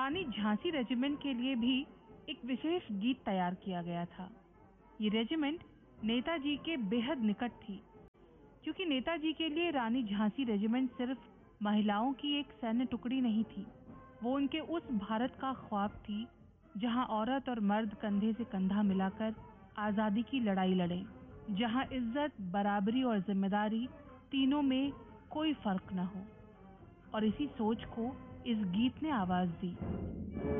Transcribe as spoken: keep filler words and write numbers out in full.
रानी Jhansi regiment के लिए भी एक विशेष गीत तैयार किया गया था। ये रेजिमेंट नेताजी के बेहद निकट थी, क्योंकि नेताजी के लिए रानी झांसी रेजिमेंट सिर्फ महिलाओं की एक सैन्य टुकड़ी नहीं थी, वो उनके उस भारत का ख्वाब थी जहां औरत और मर्द कंधे से कंधा मिलाकर आज़ादी की लड़ाई लड़ें, जहां इज्जत, बराबरी और जिम्मेदारी तीनों में कोई फर्क न हो। और इसी सोच को इस गीत ने आवाज दी।